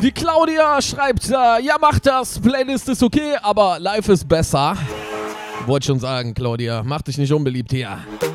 Die Claudia schreibt, ja mach das, Playlist ist okay, aber live ist besser. Wollte schon sagen, Claudia, mach dich nicht unbeliebt hier.